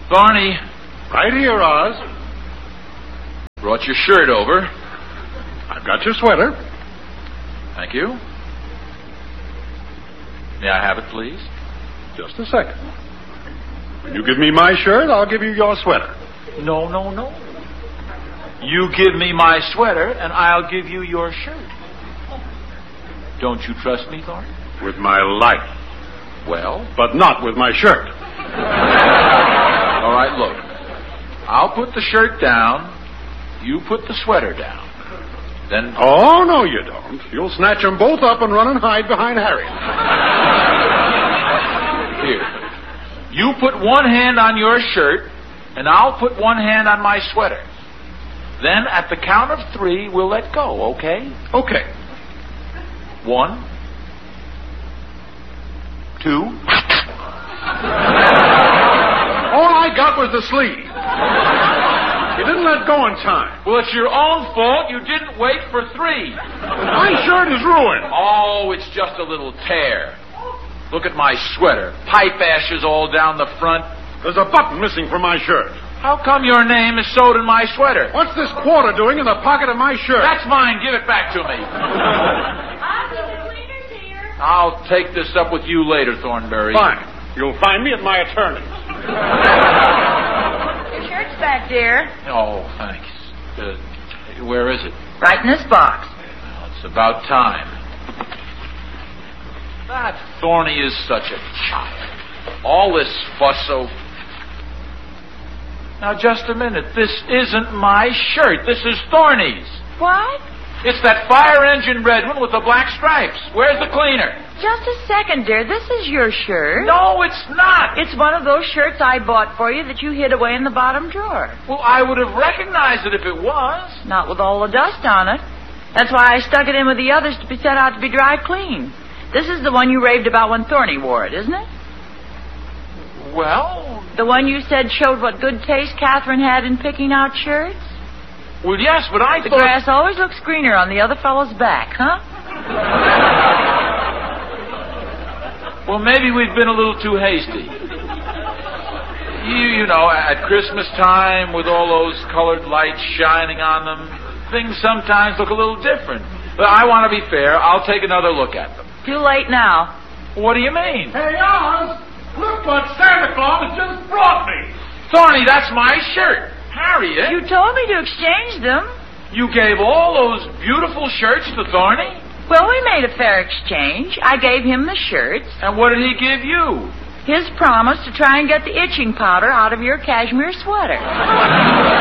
Barney. Right here, Oz. Brought your shirt over. I've got your sweater. Thank you. May I have it, please? Just a second. When you give me my shirt, I'll give you your sweater. No. You give me my sweater, and I'll give you your shirt. Don't you trust me, Thorne? With my life. Well? But not with my shirt. All right, look. I'll put the shirt down. You put the sweater down. Then... Oh, no, you don't. You'll snatch them both up and run and hide behind Harry. Here. You put one hand on your shirt, and I'll put one hand on my sweater. Then, at the count of 3, we'll let go, okay? Okay. 1, 2. All I got was the sleeve. You didn't let go in time. Well, it's your own fault. You didn't wait for 3. My shirt is ruined. Oh, it's just a little tear. Look at my sweater. Pipe ashes all down the front. There's a button missing from my shirt. How come your name is sewed in my sweater? What's this quarter doing in the pocket of my shirt? That's mine. Give it back to me. I'll take this up with you later, Thornberry. Fine. You'll find me at my attorney's. Your shirt's back, dear. Oh, thanks. Where is it? Right in this box. Well, it's about time. That Thorny is such a child. All this fuss so... Now, just a minute. This isn't my shirt. This is Thorny's. What? It's that fire engine red one with the black stripes. Where's the cleaner? Just a second, dear. This is your shirt. No, it's not. It's one of those shirts I bought for you that you hid away in the bottom drawer. Well, I would have recognized it if it was. Not with all the dust on it. That's why I stuck it in with the others to be set out to be dry clean. This is the one you raved about when Thorny wore it, isn't it? Well... The one you said showed what good taste Catherine had in picking out shirts? Well, yes, but I The thought... grass always looks greener on the other fellow's back, huh? Well, maybe we've been a little too hasty. You know, at Christmas time, with all those colored lights shining on them, things sometimes look a little different. But I want to be fair. I'll take another look at them. Too late now. What do you mean? Hey, Oz! Look what Santa Claus has just brought me! Thorny, that's my shirt. Harriet. You told me to exchange them. You gave all those beautiful shirts to Thorny? Well, we made a fair exchange. I gave him the shirts. And what did he give you? His promise to try and get the itching powder out of your cashmere sweater.